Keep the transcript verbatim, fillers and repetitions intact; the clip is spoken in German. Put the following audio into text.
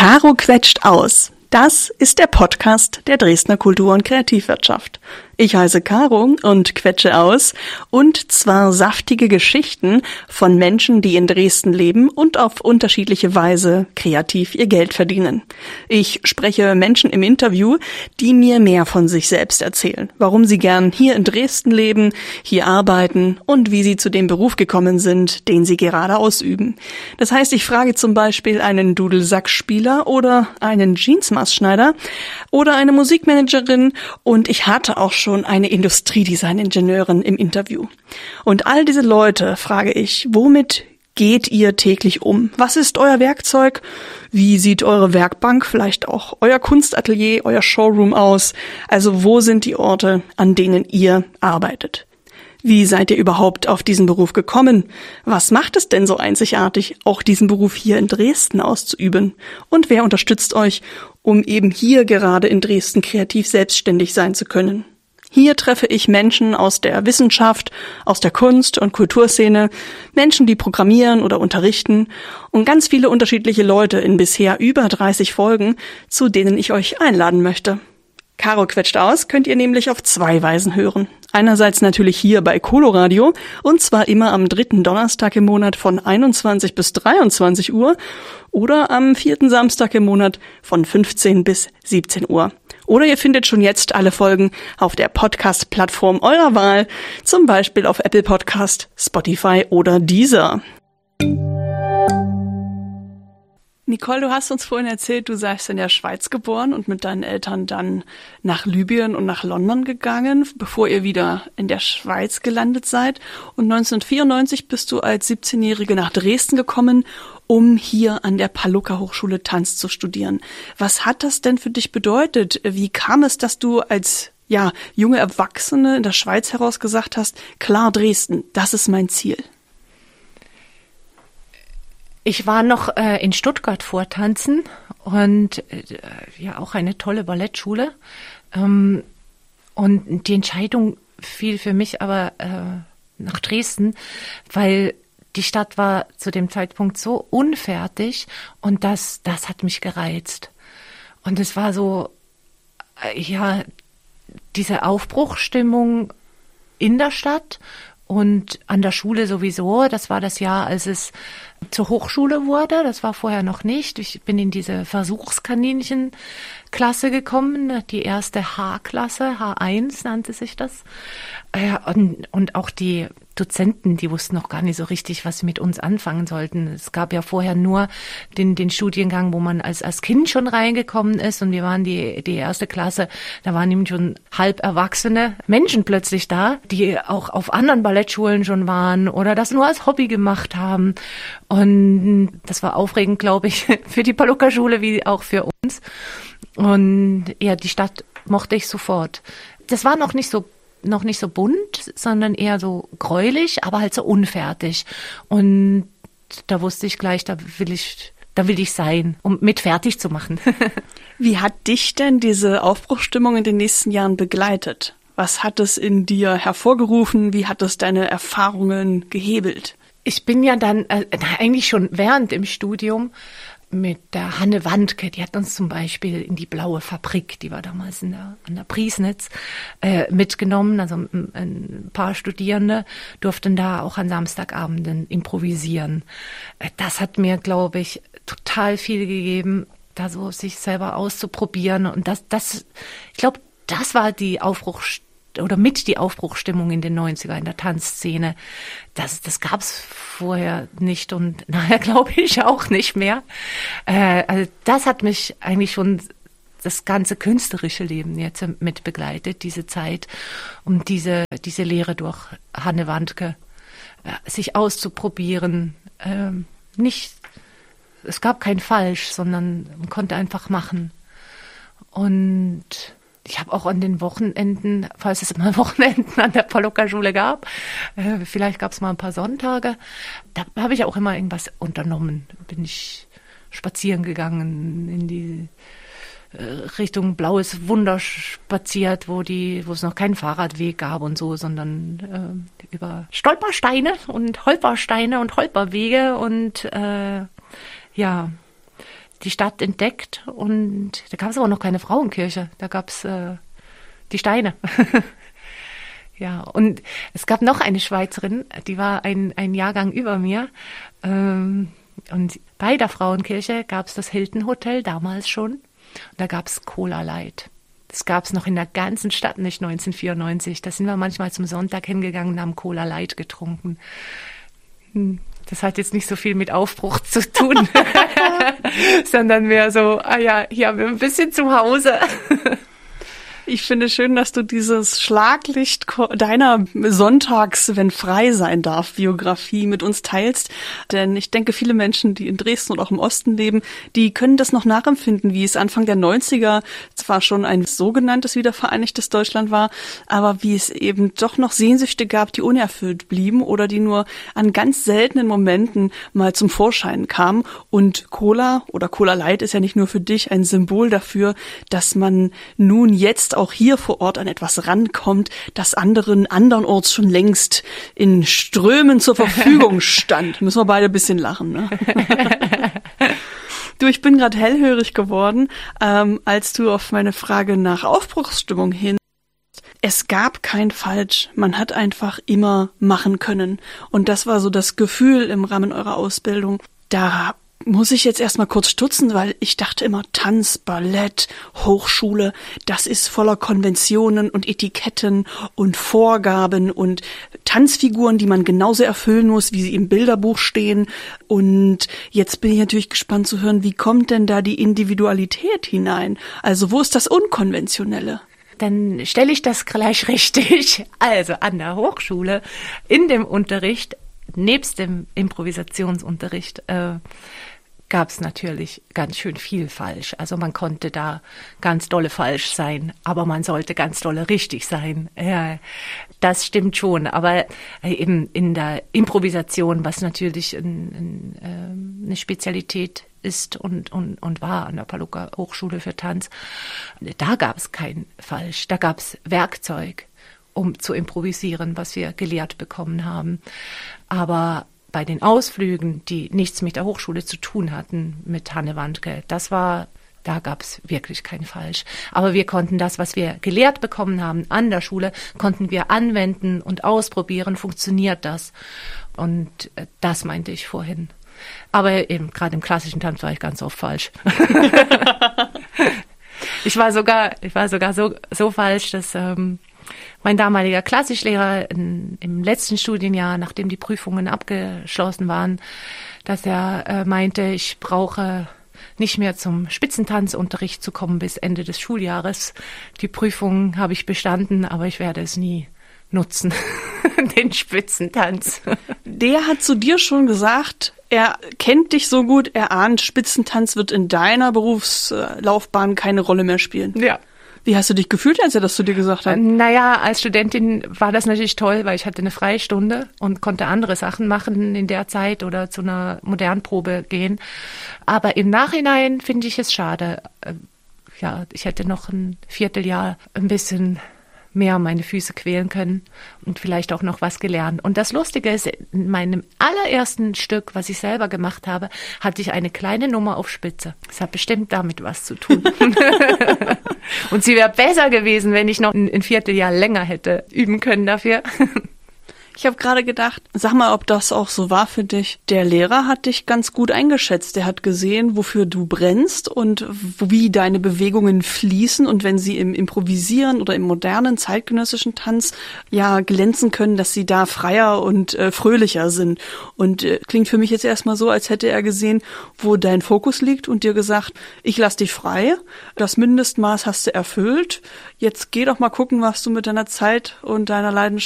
Caro quetscht aus. Das ist der Podcast der Dresdner Kultur- und Kreativwirtschaft. Ich heiße Caro und quetsche aus, und zwar saftige Geschichten von Menschen, die in Dresden leben und auf unterschiedliche Weise kreativ ihr Geld verdienen. Ich spreche Menschen im Interview, die mir mehr von sich selbst erzählen, warum sie gern hier in Dresden leben, hier arbeiten und wie sie zu dem Beruf gekommen sind, den sie gerade ausüben. Das heißt, ich frage zum Beispiel einen Dudelsackspieler oder einen Jeansmaßschneider oder eine Musikmanagerin, und ich hatte auch schon eine Industriedesign-Ingenieurin im Interview. Und all diese Leute frage ich, womit geht ihr täglich um? Was ist euer Werkzeug? Wie sieht eure Werkbank, vielleicht auch euer Kunstatelier, euer Showroom aus? Also wo sind die Orte, an denen ihr arbeitet? Wie seid ihr überhaupt auf diesen Beruf gekommen? Was macht es denn so einzigartig, auch diesen Beruf hier in Dresden auszuüben? Und wer unterstützt euch, um eben hier gerade in Dresden kreativ selbstständig sein zu können? Hier treffe ich Menschen aus der Wissenschaft, aus der Kunst- und Kulturszene, Menschen, die programmieren oder unterrichten, und ganz viele unterschiedliche Leute in bisher über dreißig Folgen, zu denen ich euch einladen möchte. Caro quetscht aus könnt ihr nämlich auf zwei Weisen hören. Einerseits natürlich hier bei Coloradio, und zwar immer am dritten Donnerstag im Monat von einundzwanzig bis dreiundzwanzig Uhr oder am vierten Samstag im Monat von fünfzehn bis siebzehn Uhr. Oder ihr findet schon jetzt alle Folgen auf der Podcast-Plattform eurer Wahl, zum Beispiel auf Apple Podcast, Spotify oder Deezer. Nicole, du hast uns vorhin erzählt, du seist in der Schweiz geboren und mit deinen Eltern dann nach Libyen und nach London gegangen, bevor ihr wieder in der Schweiz gelandet seid. Und neunzehnhundertvierundneunzig bist du als siebzehnjährige nach Dresden gekommen, um hier an der Palluca Hochschule Tanz zu studieren. Was hat das denn für dich bedeutet? Wie kam es, dass du als ja junge Erwachsene in der Schweiz heraus gesagt hast, klar, Dresden, das ist mein Ziel? Ich war noch äh, in Stuttgart vortanzen und äh, ja auch eine tolle Ballettschule. Ähm, und die Entscheidung fiel für mich aber äh, nach Dresden, weil die Stadt war zu dem Zeitpunkt so unfertig, und das, das hat mich gereizt. Und es war so, äh, ja, diese Aufbruchsstimmung in der Stadt und an der Schule sowieso. Das war das Jahr, als es zur Hochschule wurde. Das war vorher noch nicht. Ich bin in diese Versuchskaninchen-Klasse gekommen, die erste H-Klasse, H eins nannte sich das. Und, und auch die Dozenten, die wussten noch gar nicht so richtig, was sie mit uns anfangen sollten. Es gab ja vorher nur den, den Studiengang, wo man als, als Kind schon reingekommen ist, und wir waren die, die erste Klasse. Da waren eben schon halb erwachsene Menschen plötzlich da, die auch auf anderen Ballettschulen schon waren oder das nur als Hobby gemacht haben. Und das war aufregend, glaube ich, für die Palluca-Schule wie auch für uns. Und ja, die Stadt mochte ich sofort. Das war noch nicht so noch nicht so bunt, sondern eher so gräulich, aber halt so unfertig. Und da wusste ich gleich, da will ich, da will ich sein, um mit fertig zu machen. Wie hat dich denn diese Aufbruchsstimmung in den nächsten Jahren begleitet? Was hat es in dir hervorgerufen? Wie hat es deine Erfahrungen gehebelt? Ich bin ja dann äh, eigentlich schon während im Studium mit der Hanne Wandke, die hat uns zum Beispiel in die Blaue Fabrik, die war damals in der, an der Priesnitz, äh, mitgenommen. Also ein, ein paar Studierende durften da auch an Samstagabenden improvisieren. Äh, das hat mir, glaube ich, total viel gegeben, da so sich selber auszuprobieren. Und das, das, ich glaube, das war die Aufbruchstimmung, oder mit die Aufbruchstimmung in den neunziger in der Tanzszene. Das, das gab's vorher nicht und nachher glaube ich auch nicht mehr. Äh, also das hat mich eigentlich schon das ganze künstlerische Leben jetzt mit begleitet, diese Zeit, um diese, diese Lehre durch Hanne Wandke, äh, sich auszuprobieren. Äh, nicht, es gab kein Falsch, sondern man konnte einfach machen. Und ich habe auch an den Wochenenden, falls es mal Wochenenden an der Palluca-Schule gab, äh, vielleicht gab es mal ein paar Sonntage, da habe ich auch immer irgendwas unternommen. Bin ich spazieren gegangen, in die äh, Richtung Blaues Wunder spaziert, wo die, wo es noch keinen Fahrradweg gab und so, sondern äh, über Stolpersteine und Holpersteine und Holperwege und äh, ja, die Stadt entdeckt und da gab es aber noch keine Frauenkirche, da gab es äh, die Steine. Ja, und es gab noch eine Schweizerin, die war ein, ein Jahrgang über mir. Ähm, und bei der Frauenkirche gab es das Hilton Hotel damals schon. Und da gab es Cola Light. Das gab es noch in der ganzen Stadt, nicht neunzehnhundertvierundneunzig. Da sind wir manchmal zum Sonntag hingegangen und haben Cola Light getrunken. Das hat jetzt nicht so viel mit Aufbruch zu tun, sondern mehr so, ah ja, hier haben wir ein bisschen zu Hause. Ich finde schön, dass du dieses Schlaglicht deiner Sonntags, wenn frei sein darf, Biografie mit uns teilst. Denn ich denke, viele Menschen, die in Dresden und auch im Osten leben, die können das noch nachempfinden, wie es Anfang der neunziger zwar schon ein sogenanntes wiedervereinigtes Deutschland war, aber wie es eben doch noch Sehnsüchte gab, die unerfüllt blieben oder die nur an ganz seltenen Momenten mal zum Vorschein kamen. Und Cola oder Cola Light ist ja nicht nur für dich ein Symbol dafür, dass man nun jetzt auch hier vor Ort an etwas rankommt, das anderen andernorts schon längst in Strömen zur Verfügung stand. Müssen wir beide ein bisschen lachen, ne? Du, ich bin gerade hellhörig geworden, ähm, als du auf meine Frage nach Aufbruchsstimmung hin. Es gab kein Falsch, man hat einfach immer machen können. Und das war so das Gefühl im Rahmen eurer Ausbildung. Da muss ich jetzt erstmal kurz stutzen, weil ich dachte immer, Tanz, Ballett, Hochschule, das ist voller Konventionen und Etiketten und Vorgaben und Tanzfiguren, die man genauso erfüllen muss, wie sie im Bilderbuch stehen. Und jetzt bin ich natürlich gespannt zu hören, wie kommt denn da die Individualität hinein? Also wo ist das Unkonventionelle? Dann stelle ich das gleich richtig. Also an der Hochschule, in dem Unterricht, nebst dem Improvisationsunterricht, äh, gab es natürlich ganz schön viel falsch. Also man konnte da ganz dolle falsch sein, aber man sollte ganz dolle richtig sein. Ja, das stimmt schon. Aber eben in der Improvisation, was natürlich ein, ein, eine Spezialität ist und, und, und war an der Palluca Hochschule für Tanz, da gab es kein falsch. Da gab es Werkzeug, um zu improvisieren, was wir gelehrt bekommen haben. Aber bei den Ausflügen, die nichts mit der Hochschule zu tun hatten, mit Hanne Wandke, das war, da gab es wirklich kein Falsch. Aber wir konnten das, was wir gelehrt bekommen haben an der Schule, konnten wir anwenden und ausprobieren, funktioniert das? Und das meinte ich vorhin. Aber eben gerade im klassischen Tanz war ich ganz oft falsch. ich war sogar, ich war sogar so, so falsch, dass ähm, mein damaliger Klassischlehrer in, im letzten Studienjahr, nachdem die Prüfungen abgeschlossen waren, dass er äh, meinte, ich brauche nicht mehr zum Spitzentanzunterricht zu kommen bis Ende des Schuljahres. Die Prüfungen habe ich bestanden, aber ich werde es nie nutzen, den Spitzentanz. Der hat zu dir schon gesagt, er kennt dich so gut, er ahnt, Spitzentanz wird in deiner Berufslaufbahn keine Rolle mehr spielen. Ja. Wie hast du dich gefühlt, als er das zu dir gesagt hat? Naja, als Studentin war das natürlich toll, weil ich hatte eine Freistunde und konnte andere Sachen machen in der Zeit oder zu einer Modernprobe gehen. Aber im Nachhinein finde ich es schade. Ja, ich hätte noch ein Vierteljahr ein bisschen mehr meine Füße quälen können und vielleicht auch noch was gelernt. Und das Lustige ist, in meinem allerersten Stück, was ich selber gemacht habe, hatte ich eine kleine Nummer auf Spitze. Das hat bestimmt damit was zu tun. Und sie wäre besser gewesen, wenn ich noch ein, ein Vierteljahr länger hätte üben können dafür. Ich habe gerade gedacht, sag mal, ob das auch so war für dich. Der Lehrer hat dich ganz gut eingeschätzt. Der hat gesehen, wofür du brennst und wie deine Bewegungen fließen. Und wenn sie im Improvisieren oder im modernen zeitgenössischen Tanz ja glänzen können, dass sie da freier und äh, fröhlicher sind. Und äh, klingt für mich jetzt erstmal so, als hätte er gesehen, wo dein Fokus liegt und dir gesagt, ich lass dich frei. Das Mindestmaß hast du erfüllt. Jetzt geh doch mal gucken, was du mit deiner Zeit und deiner Leidenschaft